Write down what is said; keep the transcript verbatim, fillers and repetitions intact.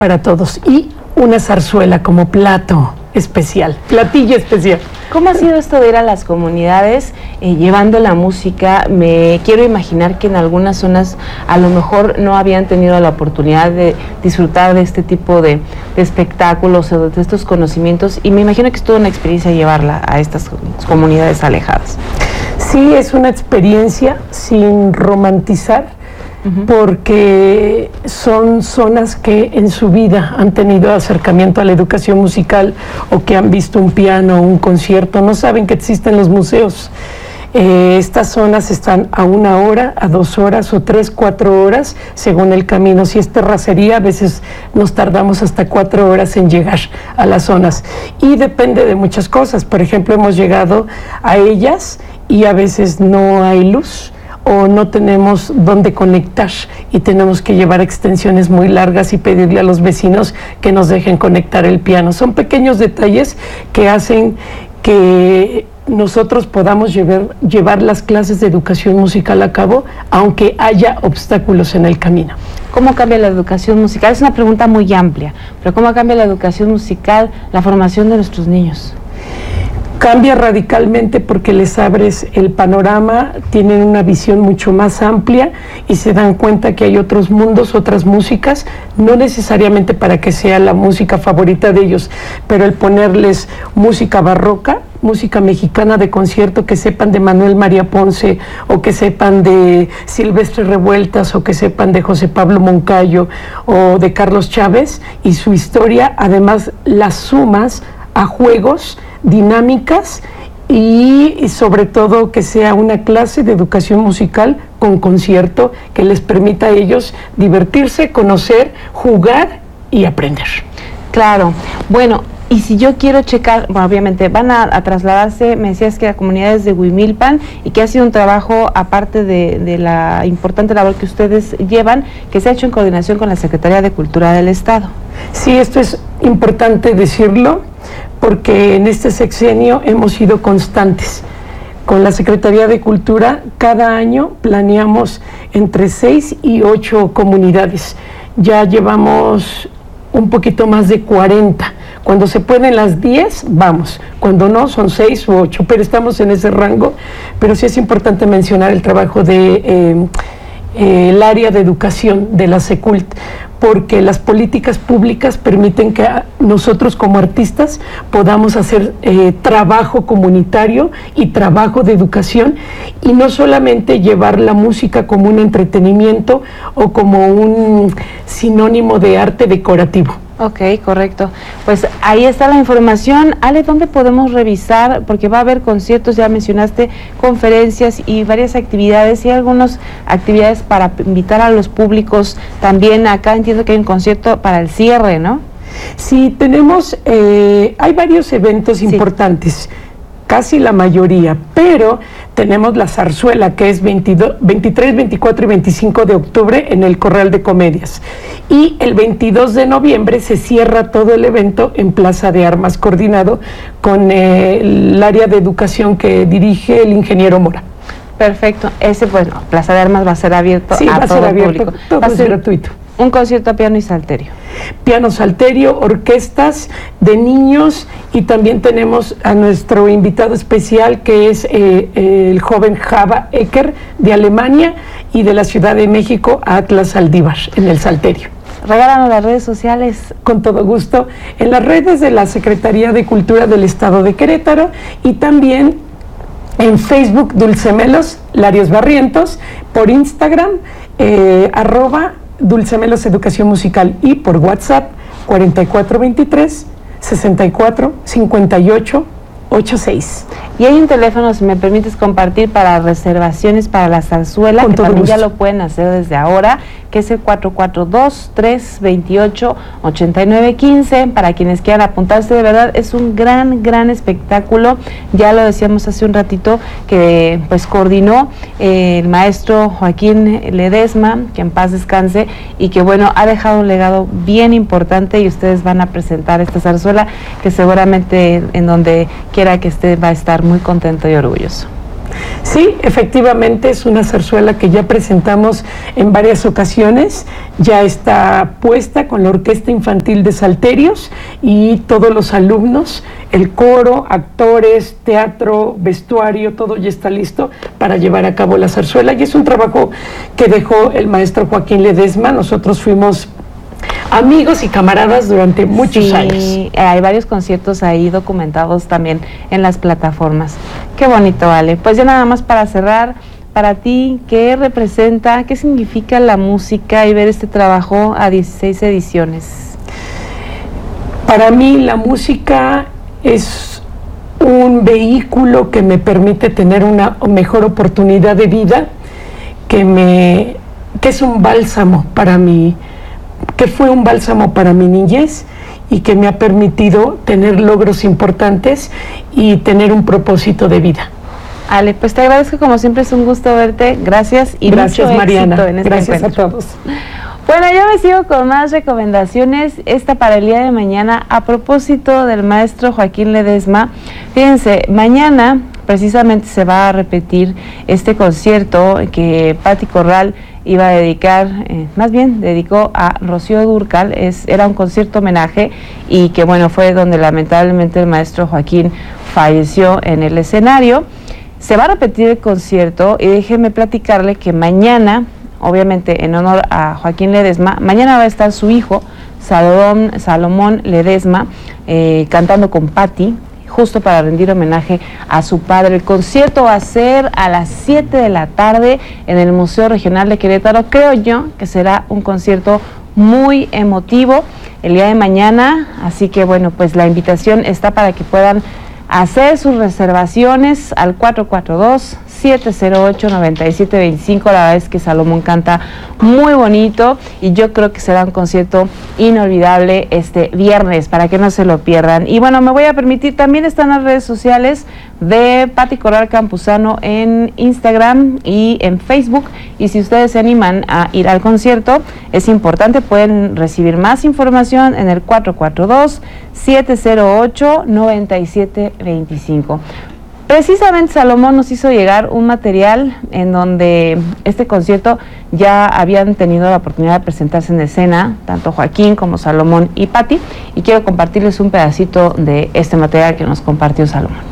para todos. Y una zarzuela como plato especial, platillo especial. ¿Cómo ha sido esto de ir a las comunidades eh, llevando la música? Me quiero imaginar que en algunas zonas a lo mejor no habían tenido la oportunidad de disfrutar de este tipo de, de espectáculos o de estos conocimientos, y me imagino que es toda una experiencia llevarla a estas comunidades alejadas. Sí, es una experiencia sin romantizar, Uh-huh. porque son zonas que en su vida han tenido acercamiento a la educación musical o que han visto un piano, un concierto, no saben que existen los museos. Eh, estas zonas están a una hora, a dos horas o tres, cuatro horas, según el camino. Si es terracería, a veces nos tardamos hasta cuatro horas en llegar a las zonas. Y depende de muchas cosas. Por ejemplo, hemos llegado a ellas y a veces no hay luz, o no tenemos dónde conectar y tenemos que llevar extensiones muy largas y pedirle a los vecinos que nos dejen conectar el piano. Son pequeños detalles que hacen que nosotros podamos llevar, llevar las clases de educación musical a cabo, aunque haya obstáculos en el camino. ¿Cómo cambia la educación musical? Es una pregunta muy amplia, pero ¿cómo cambia la educación musical, la formación de nuestros niños? Cambia radicalmente porque les abres el panorama, tienen una visión mucho más amplia y se dan cuenta que hay otros mundos, otras músicas, no necesariamente para que sea la música favorita de ellos, pero el ponerles música barroca, música mexicana de concierto, que sepan de Manuel María Ponce, o que sepan de Silvestre Revueltas, o que sepan de José Pablo Moncayo, o de Carlos Chávez, y su historia, además las sumas a juegos, dinámicas y, y sobre todo que sea una clase de educación musical con concierto que les permita a ellos divertirse, conocer, jugar y aprender. Claro, bueno, y si yo quiero checar, bueno, obviamente van a, a trasladarse, me decías que a comunidades de Huimilpan, y que ha sido un trabajo, aparte de, de la importante labor que ustedes llevan, que se ha hecho en coordinación con la Secretaría de Cultura del Estado. Sí, esto es importante decirlo, porque en este sexenio hemos sido constantes. Con la Secretaría de Cultura, cada año planeamos entre seis y ocho comunidades. Ya llevamos un poquito más de cuarenta. Cuando se pueden las diez, vamos. Cuando no, son seis u ocho, pero estamos en ese rango. Pero sí es importante mencionar el trabajo de eh, eh, el área de educación de la Secult, porque las políticas públicas permiten que nosotros como artistas podamos hacer eh, trabajo comunitario y trabajo de educación, y no solamente llevar la música como un entretenimiento o como un sinónimo de arte decorativo. Ok, correcto. Pues ahí está la información. Ale, ¿dónde podemos revisar? Porque va a haber conciertos, ya mencionaste conferencias y varias actividades, y algunas actividades para invitar a los públicos también. Acá entiendo que hay un concierto para el cierre, ¿no? Sí, tenemos, eh, hay varios eventos sí. importantes, casi la mayoría, pero tenemos la zarzuela, que es veintidós, veintitrés, veinticuatro y veinticinco de octubre en el Corral de Comedias, y el veintidós de noviembre se cierra todo el evento en Plaza de Armas, coordinado con eh, el área de educación que dirige el ingeniero Mora. Perfecto, ese pues no, Plaza de Armas va a ser abierto sí, a va a todo ser el abierto, público. todo va a es ser gratuito. Un concierto a piano y salterio. Piano salterio, orquestas de niños, y también tenemos a nuestro invitado especial, que es eh, el joven Java Ecker de Alemania, y de la Ciudad de México, Atlas Aldívar, en el salterio. Regálanos las redes sociales. Con todo gusto. En las redes de la Secretaría de Cultura del Estado de Querétaro, y también en Facebook, Dulcemelos Larios Barrientos, por Instagram, eh, arroba Dulcemelos Educación Musical, y por WhatsApp cuarenta y cuatro veintitrés, sesenta y cuatro, cincuenta y ocho, ochenta y seis. Y hay un teléfono, si me permites compartir, para reservaciones para la zarzuela, Con que también gusto. ya lo pueden hacer desde ahora, que es el cuatro cuatro dos, tres dos ocho, ocho nueve uno cinco, para quienes quieran apuntarse. De verdad es un gran, gran espectáculo. Ya lo decíamos hace un ratito, que pues coordinó eh, el maestro Joaquín Ledesma, que en paz descanse, y que bueno, ha dejado un legado bien importante, y ustedes van a presentar esta zarzuela, que seguramente en donde quiera que esté va a estar muy contento y orgulloso. Sí, efectivamente es una zarzuela que ya presentamos en varias ocasiones, ya está puesta con la Orquesta Infantil de Salterios y todos los alumnos, el coro, actores, teatro, vestuario, todo ya está listo para llevar a cabo la zarzuela, y es un trabajo que dejó el maestro Joaquín Ledesma. Nosotros fuimos amigos y camaradas durante muchos sí, años. Sí, hay varios conciertos ahí documentados también en las plataformas. Qué bonito, Ale. Pues ya nada más para cerrar, para ti, ¿qué representa, qué significa la música y ver este trabajo a dieciséis ediciones? Para mí la música es un vehículo que me permite tener una mejor oportunidad de vida, que, me, que es un bálsamo para mí, que fue un bálsamo para mi niñez y que me ha permitido tener logros importantes y tener un propósito de vida. Ale, pues te agradezco, como siempre es un gusto verte, gracias y gracias, mucho Mariana. éxito en este gracias encuentro. a todos. Bueno, yo me sigo con más recomendaciones, esta para el día de mañana, a propósito del maestro Joaquín Ledesma. Fíjense, mañana precisamente se va a repetir este concierto que Patti Corral iba a dedicar, eh, más bien dedicó a Rocío Dúrcal. Es, era un concierto homenaje y que bueno, fue donde lamentablemente el maestro Joaquín falleció en el escenario. Se va a repetir el concierto y déjeme platicarle que mañana, obviamente en honor a Joaquín Ledesma, mañana va a estar su hijo, Salomón, Salomón Ledesma, eh, cantando con Patti, justo para rendir homenaje a su padre. El concierto va a ser a las siete de la tarde en el Museo Regional de Querétaro. Creo yo que será un concierto muy emotivo el día de mañana, así que bueno, pues la invitación está para que puedan hacer sus reservaciones al cuatro cuatro dos, siete cero ocho, nueve siete dos cinco. La verdad es que Salomón canta muy bonito y yo creo que será un concierto inolvidable este viernes, para que no se lo pierdan. Y bueno, me voy a permitir, también están las redes sociales de Patti Corral Campuzano en Instagram y en Facebook, y si ustedes se animan a ir al concierto, es importante, pueden recibir más información en el cuatro cuatro dos, siete cero ocho, nueve siete dos cinco. Precisamente Salomón nos hizo llegar un material en donde este concierto ya habían tenido la oportunidad de presentarse en escena, tanto Joaquín como Salomón y Patti, y quiero compartirles un pedacito de este material que nos compartió Salomón.